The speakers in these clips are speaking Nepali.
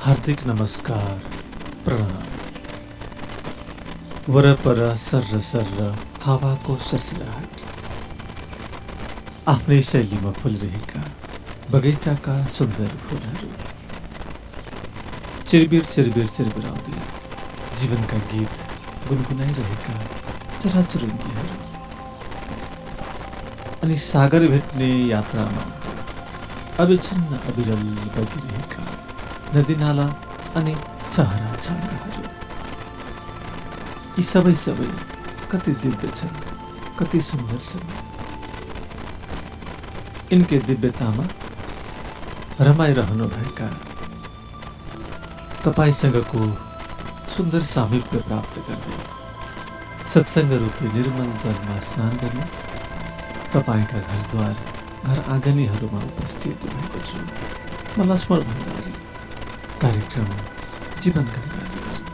हार्दिक नमस्कार, प्रणाम। वरपर सर्र सर्र हावाको सरसराहट, आफ्नै शैलीमा फुलिरहेका बगैँचाका सुन्दर फुलहरू, चिरबिर चिरबिर चिरबिराउँदै जीवनका गीत गुनगुनाइरहेका चराचुरुङ्गीहरू, अनि सागर भेट्ने यात्रामा अविछिन्न अविरल बगिरहेका नदीनाला अनि चहरा छाँगाहरू। यी सबै कति दिव्य छन्, कति सुन्दर छन्। यिनकै दिव्यतामा रमाइरहनुभएका तपाईसँगको सुन्दर सामिप्य प्राप्त गर्दै सत्सङ्ग रूपी निर्मल जलमा स्नान गर्ने तपाईँका घरद्वार घर आँगनीहरूमा उपस्थित भएको छु। म लक्ष्मण भण्डारी, कार्यक्रम जीवन गङ्गा।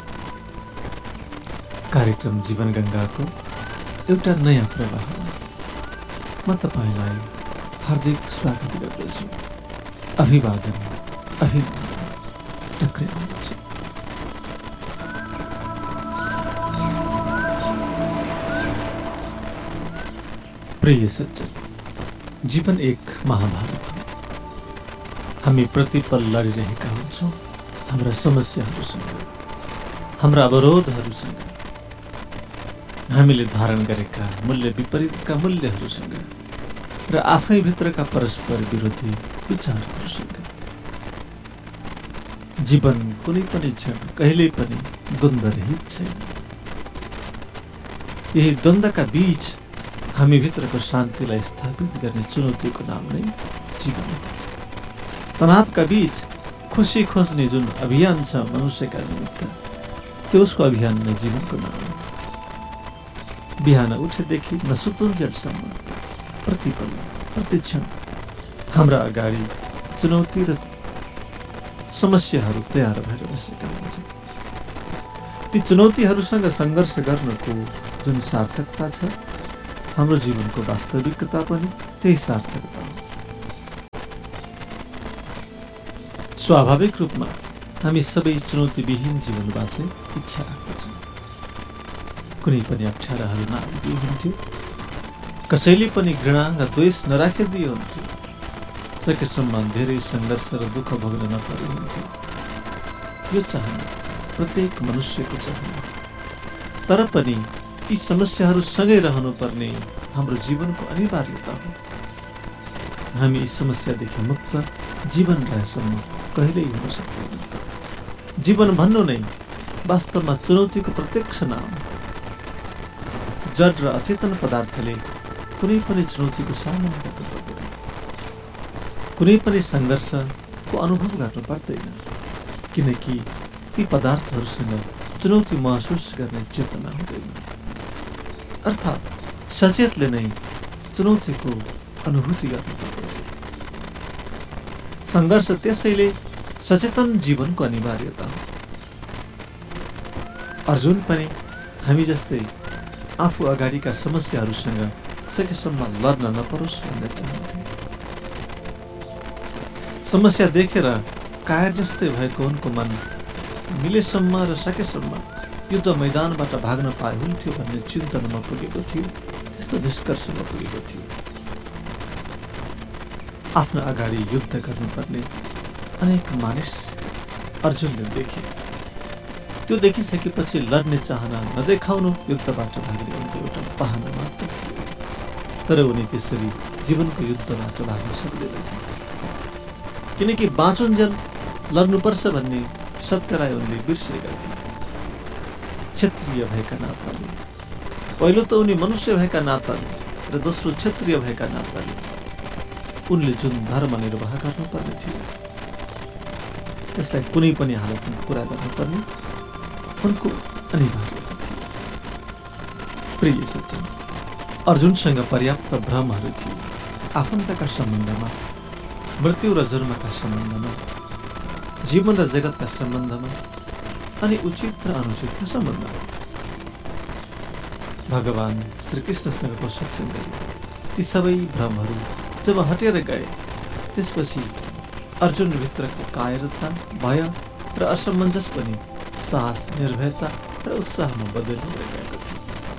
कार्यक्रम जीवन गङ्गाको एउटा नयाँ प्रवाहमा म तपाईँलाई हार्दिक स्वागत गर्दछु। अभिवादन, अभिनन्दन टक्र्याउँदछु। प्रिय सज्जन, जीवन एक महाभारत हो। हामी प्रतिपल लडिरहेका हुन्छौँ हाम्रा समस्याहरूसँग, हाम्रा अवरोधहरूसँग, हामीले धारण गरेका मूल्य विपरीतका मूल्यहरूसँग र आफै भित्रका परस्पर विरोधी विचारहरूसँग। जीवन कुनै पनि क्षण कहिल्यै पनि द्वन्द्वरहित छैन। यही द्वन्द्वका बीच हामी भित्रको शान्तिलाई स्थापित गर्ने चुनौतीको नाम नै जीवन हो। तनावका बीच खुसी खोज्ने जुन अभियान छ मनुष्यका निमित्त, त्यो उसको अभियान नै जीवनको नाम हो। बिहान उठेदेखि नसुतुन्जेलसम्म प्रतिपल प्रतिक्षण हाम्रा अगाडि चुनौती र समस्याहरू तयार भएर बसेका हुन्छन्। ती चुनौतीहरूसँग सङ्घर्ष गर्नको जुन सार्थकता छ, हाम्रो जीवनको वास्तविकता पनि त्यही सार्थकता हो। स्वाभाविक रूपमा हामी सबै चुनौतीविहीन जीवन बाँच्ने इच्छा राख्दछौँ। कुनै पनि अप्ठ्याराहरू नआइदिए हुन्थ्यो, कसैले पनि घृणा र द्वेष नराखिदिए हुन्थ्यो, सकेसम्म धेरै सङ्घर्ष र दुःख भोग्न नपरे हुन्थ्यो। यो चाहना प्रत्येक मनुष्यको चाहना। तर पनि यी समस्याहरू सँगै रहनुपर्ने हाम्रो जीवनको अनिवार्यता हो। हामी यी समस्यादेखि मुक्त जीवन रहेसम्म कहिल्यै हुन सक्दैन। जीवन भन्नु नै वास्तवमा चुनौतीको प्रत्यक्ष नाम। जड र अचेतन पदार्थले कुनै पनि चुनौतीको सामना गर्नु पर्दैन, कुनै पनि सङ्घर्षको अनुभव गर्नु पर्दैन, किनकि ती पदार्थहरूसँग चुनौती महसुस गर्ने चेतना हुँदैन। अर्थात् सचेतले नै चुनौतीको अनुभूति गर्नुपर्दछ। सङ्घर्ष त्यसैले सचेतन जीवनको अनिवार्यता हो। अर्जुन पनि हामी जस्तै आफू अगाडिका समस्याहरूसँग सकेसम्म लड्न नपरोस् भन्ने चाहन्थे। समस्या देखेर कायर जस्तै भएको उनको मन मिलेसम्म र सकेसम्म युद्ध मैदानबाट भाग्न पाए हुन्थ्यो भन्ने चिन्तनमा पुगेको थियो। त्यस्तो निष्कर्षमा पुगेको थियो। आफ्नो अगाडि युद्ध गर्नुपर्ने अनेक मानिस अर्जुनले देखे। त्यो देखिसकेपछि लड्ने चाहना नदेखाउनु युद्धबाट भाग्ने उनको एउटा बहाना मात्र थियो। तर उनी त्यसरी जीवनको युद्धबाट भाग्न सक्दैनथे, किनकि बाँचुन्जेल लड्नुपर्छ भन्ने सत्यलाई उनले बिर्सेका थिए। क्षत्रिय भएका नाताले, पहिलो त उनी मनुष्य भएका नाताले र दोस्रो क्षत्रिय भएका नाताले उनले जुन धर्म निर्वाह गर्नुपर्ने थियो, त्यसलाई कुनै पनि हालतमा पुरा गर्नुपर्ने उनको अनिवार्यता थियो। प्रिय सज्जन, अर्जुनसँग पर्याप्त भ्रमहरू थिए। आफन्तका सम्बन्धमा, मृत्यु र जन्मका सम्बन्धमा, जीवन र जगतका सम्बन्धमा, अनि उचित र अनुचितका सम्बन्धमा। भगवान श्रीकृष्णसँगको सत्सङ्गले ती सबै भ्रमहरू जब हटेर गए, त्यसपछि अर्जुनभित्रको कायरता, भय र असमञ्जस पनि साहस, निर्भयता र उत्साहमा बदल्नु गएको थियो।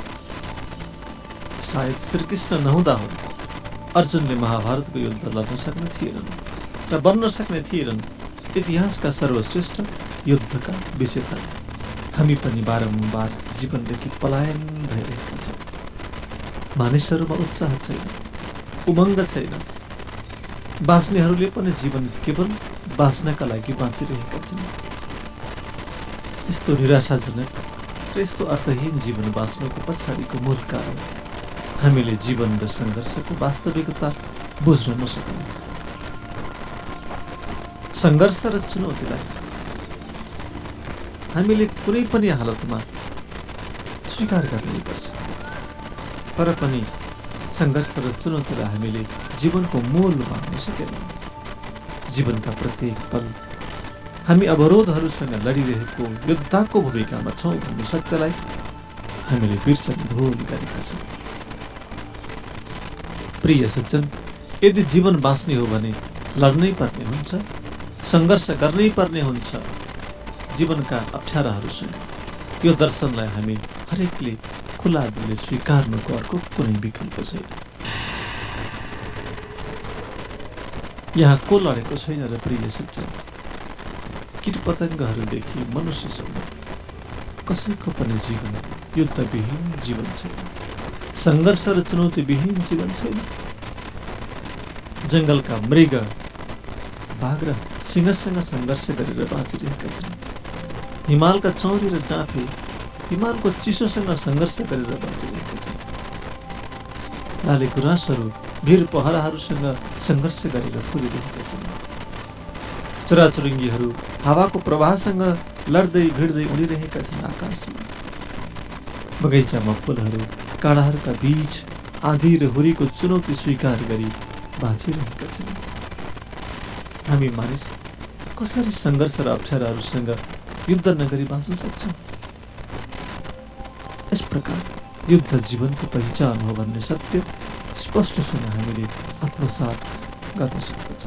सायद श्रीकृष्ण नहुँदा हो अर्जुनले महाभारतको युद्ध लड्न सक्ने थिएनन् र बन्न सक्ने थिएनन् इतिहासका सर्वश्रेष्ठ युद्धका विजेता। हामी पनि बारम्बार जीवनदेखि पलायन भइरहेका छौँ। मानिसहरूमा उत्साह छैन, उमङ्ग छैन। बाँच्नेहरूले पनि जीवन केवल बाँच्नका लागि बाँचिरहेका छन्। यस्तो निराशाजनक र यस्तो अर्थहीन जीवन बाँच्नुको पछाडिको मूल कारण हामीले जीवन र सङ्घर्षको वास्तविकता बुझ्न नसक्नु। सङ्घर्ष र चुनौतीलाई हामीले कुनै पनि हालतमा स्वीकार गर्नुपर्छ, तर पनि सङ्घर्ष र चुनौतीलाई हामीले जीवनको मूल मान्न सकेनौँ। जीवनका प्रत्येक पल हामी अवरोधहरूसँग लडिरहेको योद्धाको भूमिकामा छौँ भन्ने सत्यलाई हामीले बिर्सने भुल गरेका छौँ। प्रिय सज्जन, यदि जीवन बाँच्ने हो भने लड्नै पर्ने हुन्छ, सङ्घर्ष गर्नै पर्ने हुन्छ जीवनका अप्ठ्याराहरूसँग। यो दर्शनलाई हामी हरेकले खुला दिलले स्वीकार्नुको अर्को कुनै विकल्प छैन। यहाँ को लडेको छैन र प्रिय सज्जन? कीटपतङ्गहरूदेखि मनुष्यसम्म कसैको पनि जीवन युद्धविहीन जीवन छैन, सङ्घर्ष र चुनौतीविहीन जीवन छैन। जङ्गलका मृग, बाघ र सिंहसँग सङ्घर्ष गरेर बाँचिरहेका छन्। हिमालका चौरी र डाँफे हिमालको चिसोसँग सङ्घर्ष गरेर बाँचिरहेका छन्। लाले गुराँसहरू वीर पहराहरूसँग सङ्घर्ष गरेर फुलिरहेका छन्। चराचुरुङ्गीहरू हावाको प्रवाहसँग लड्दै भिड्दै उडिरहेका छन् आकाशमा। बगैँचामा फुलहरू काँडाहरूका बीच आँधी र हुरीको चुनौती स्वीकार गरी बाँचिरहेका छन्। हामी मानिस कसरी सङ्घर्ष र अप्ठ्याराहरूसँग युद्ध नगरी बाँच्न सक्छौँ? यस प्रकार युद्ध जीवनको पहिचान हो भन्ने सत्य स्पष्टसँग हामीले आत्मसात गर्न सक्दछौँ।